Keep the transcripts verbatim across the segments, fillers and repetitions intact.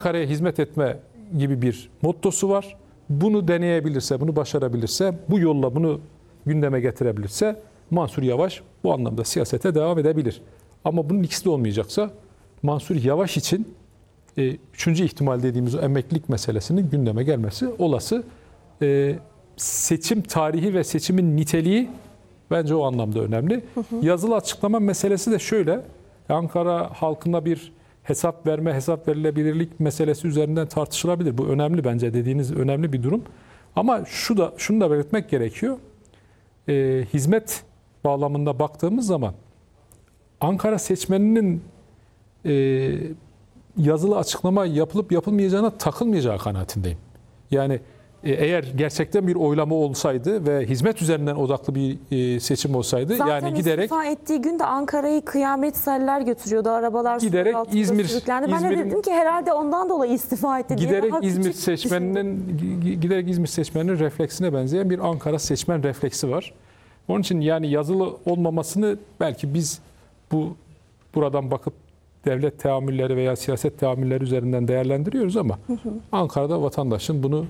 Ankara'ya hizmet etme gibi bir mottosu var. Bunu deneyebilirse, bunu başarabilirse, bu yolla bunu gündeme getirebilirse Mansur Yavaş bu anlamda siyasete devam edebilir. Ama bunun ikisi de olmayacaksa Mansur Yavaş için e, üçüncü ihtimal dediğimiz o emeklilik meselesinin gündeme gelmesi olası. E, seçim tarihi ve seçimin niteliği bence o anlamda önemli. Hı hı. Yazılı açıklama meselesi de şöyle. Ankara halkına bir hesap verme, hesap verilebilirlik meselesi üzerinden tartışılabilir. Bu önemli bence, dediğiniz önemli bir durum. Ama şu da şunu da belirtmek gerekiyor. E, hizmet bağlamında baktığımız zaman Ankara seçmeninin e, yazılı açıklama yapılıp yapılmayacağına takılmayacağı kanaatindeyim. Yani e, eğer gerçekten bir oylama olsaydı ve hizmet üzerinden odaklı bir e, seçim olsaydı, zaten yani giderek istifa ettiği gün de Ankara'yı kıyamet seller götürüyordu. Arabalar giderek İzmir, sürüklendi. Ben İzmir'in, de dedim ki herhalde ondan dolayı istifa etti diye. Giderek İzmir seçmeninin giderek İzmir seçmeninin refleksine benzeyen bir Ankara seçmen refleksi var. Onun için yani yazılı olmamasını belki biz bu buradan bakıp devlet teamülleri veya siyaset teamülleri üzerinden değerlendiriyoruz ama hı hı. Ankara'da vatandaşın bunu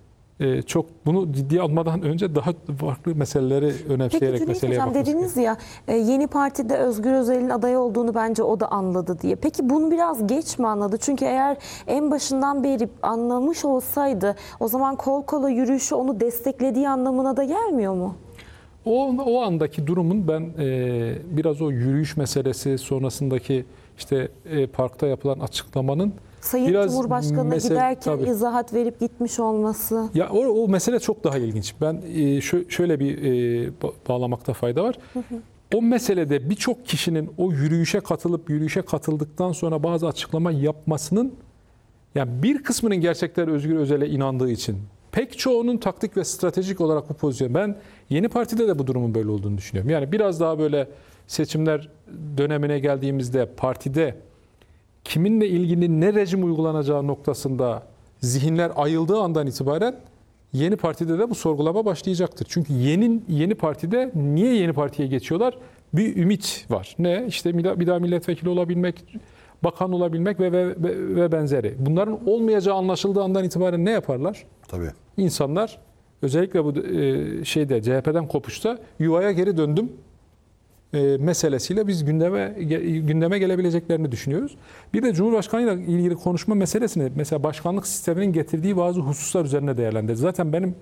e, çok bunu ciddiye almadan önce daha farklı meseleleri önemseyerek Peki, meseleye hocam, bakması dediniz ya yeni partide Özgür Özel'in aday olduğunu bence o da anladı diye. Peki bunu biraz geç mi anladı? Çünkü eğer en başından beri anlamış olsaydı o zaman kol kola yürüyüşü onu desteklediği anlamına da gelmiyor mu? O, o andaki durumun ben e, biraz o yürüyüş meselesi sonrasındaki işte e, parkta yapılan açıklamanın Sayın biraz Cumhurbaşkanı'na mesele, giderken tabii. izahat verip gitmiş olması. Ya o, o mesele çok daha ilginç. Ben e, şö, şöyle bir e, bağlamakta fayda var. Hı hı. O meselede birçok kişinin o yürüyüşe katılıp yürüyüşe katıldıktan sonra bazı açıklama yapmasının, yani bir kısmının gerçekten Özgür Özel'e inandığı için, pek çoğunun taktik ve stratejik olarak bu pozisyon. Ben yeni partide de bu durumun böyle olduğunu düşünüyorum. Yani biraz daha böyle seçimler dönemine geldiğimizde partide kiminle ilgili ne rejim uygulanacağı noktasında zihinler ayıldığı andan itibaren yeni partide de bu sorgulama başlayacaktır. Çünkü yeni yeni partide niye yeni partiye geçiyorlar? Bir ümit var. Ne? İşte bir daha, bir daha milletvekili olabilmek, bakan olabilmek ve, ve, ve benzeri. Bunların olmayacağı anlaşıldığı andan itibaren ne yaparlar? Tabii. İnsanlar özellikle bu e, şeyde C H P'den kopuşta yuvaya geri döndüm e, meselesiyle biz gündeme gündeme gelebileceklerini düşünüyoruz. Bir de Cumhurbaşkanı ile ilgili konuşma meselesini mesela başkanlık sisteminin getirdiği bazı hususlar üzerine değerlendirdi. Zaten benim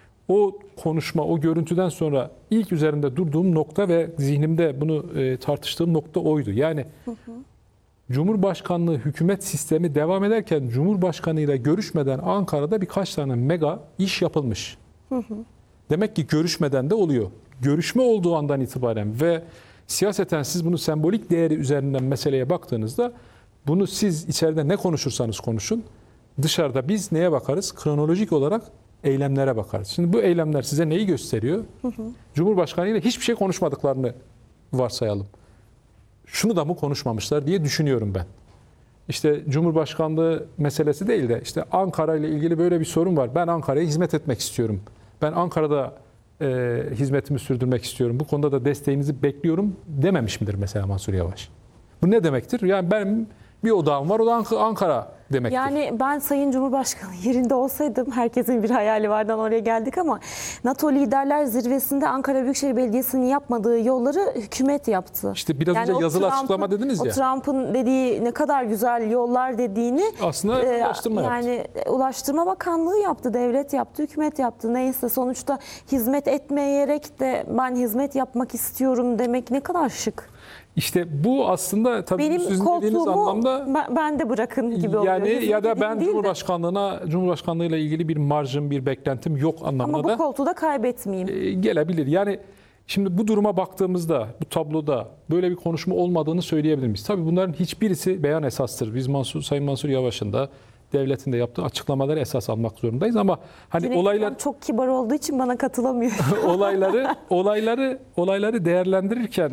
o konuşma, o görüntüden sonra ilk üzerinde durduğum nokta ve zihnimde bunu e, tartıştığım nokta oydu. Yani hı hı. Cumhurbaşkanlığı hükümet sistemi devam ederken Cumhurbaşkanı ile görüşmeden Ankara'da birkaç tane mega iş yapılmış. Hı hı. Demek ki görüşmeden de oluyor. Görüşme olduğu andan itibaren ve siyaseten siz bunu sembolik değeri üzerinden meseleye baktığınızda bunu siz içeride ne konuşursanız konuşun, dışarıda biz neye bakarız? Kronolojik olarak eylemlere bakarız. Şimdi bu eylemler size neyi gösteriyor? Hı hı. Cumhurbaşkanı ile hiçbir şey konuşmadıklarını varsayalım. Şunu da mı konuşmamışlar diye düşünüyorum ben. İşte Cumhurbaşkanlığı meselesi değil de işte Ankara ile ilgili böyle bir sorun var. Ben Ankara'ya hizmet etmek istiyorum. Ben Ankara'da e, hizmetimi sürdürmek istiyorum. Bu konuda da desteğinizi bekliyorum dememiş midir mesela Mansur Yavaş? Bu ne demektir? Yani benim bir odağım var, o da Ankara demektir. Yani ben Sayın Cumhurbaşkanı yerinde olsaydım, herkesin bir hayali vardan oraya geldik ama NATO Liderler Zirvesi'nde Ankara Büyükşehir Belediyesi'nin yapmadığı yolları hükümet yaptı. İşte biraz yani önce yazılı açıklama dediniz ya. O Trump'ın dediği ne kadar güzel yollar dediğini aslında e, ulaştırma yani yaptı. Ulaştırma Bakanlığı yaptı, devlet yaptı, hükümet yaptı. Neyse sonuçta hizmet etmeyerek de ben hizmet yapmak istiyorum demek ne kadar şık. İşte bu aslında tabii benim sizin dediğiniz anlamda ben de bırakın gibi oluyor. Yani Hizmet ya da ben Cumhurbaşkanlığına de. Cumhurbaşkanlığıyla ilgili bir marjım, bir beklentim yok anlamına da. da Ama bu koltuğu da kaybetmeyeyim. E, gelebilir. Yani şimdi bu duruma baktığımızda, bu tabloda böyle bir konuşma olmadığını söyleyebilir miyiz? Tabii bunların hiçbirisi beyan esastır. Biz Mansur, Sayın Mansur Yavaş'ın da devletin de yaptığı açıklamaları esas almak zorundayız ama hani Cüneyt olaylar çok kibar olduğu için bana katılamıyor. olayları olayları olayları değerlendirirken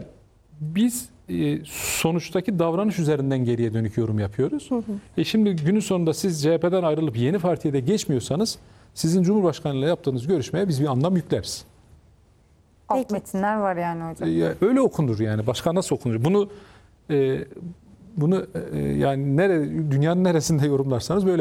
biz e, sonuçtaki davranış üzerinden geriye dönük yorum yapıyoruz. Hı hı. E şimdi günün sonunda siz C H P'den ayrılıp yeni partiye de geçmiyorsanız sizin Cumhurbaşkanıyla yaptığınız görüşmeye biz bir anlam yükleriz. Alt metinler var yani hocam. E, öyle okunur yani. Başka nasıl okunur? Bunu e, bunu e, yani nere, dünyanın neresinde yorumlarsanız böyle